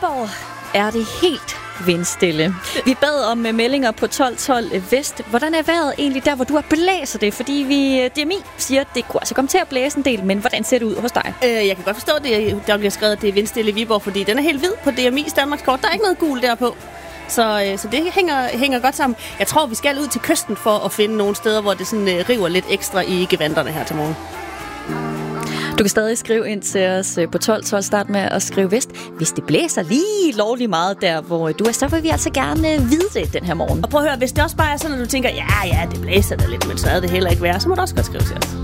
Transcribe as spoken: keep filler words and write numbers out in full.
Viborg er det helt vindstille. Vi bad om meldinger på tolv tolv Vest. Hvordan er vejret egentlig der, hvor du er blæser det? Fordi vi, D M I siger, at det kunne altså komme til at blæse en del, men hvordan ser det ud hos dig? Øh, jeg kan godt forstå, det, der bliver skrevet, at det er vindstille i Viborg, fordi den er helt hvid på D M I's Danmarkskort. Der er ikke noget gul derpå. Så, øh, så det hænger, hænger godt sammen. Jeg tror, vi skal ud til kysten for at finde nogle steder, hvor det sådan, øh, river lidt ekstra i gevanderne her til morgen. Du kan stadig skrive ind til os på tolv tolv. Start med at skrive Vest. Hvis det blæser lige lovligt meget der, hvor du er, så vil vi altså gerne vide det den her morgen. Og prøv at høre, hvis det også bare er sådan, at du tænker, ja, ja, det blæser da lidt, men så er det heller ikke værre, så må du også godt skrive til os.